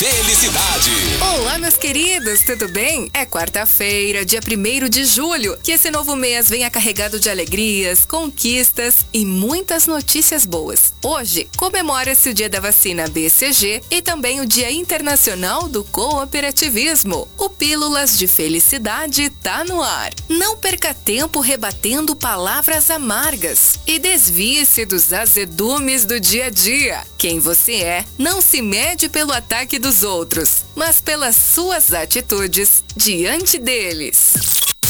felicidade. Olá, meus queridos, tudo bem? É quarta-feira, dia 1º de julho. Que esse novo mês venha carregado de alegrias, conquistas e muitas notícias boas. Hoje, comemora-se o dia da vacina BCG e também o Dia Internacional do Cooperativismo. O Pílulas de Felicidade tá no ar. Não perca tempo rebatendo palavras amargas e desvie-se dos azedumes do dia a dia. Quem você é não se mede pelo ataque dos outros, mas pelas suas atitudes diante deles.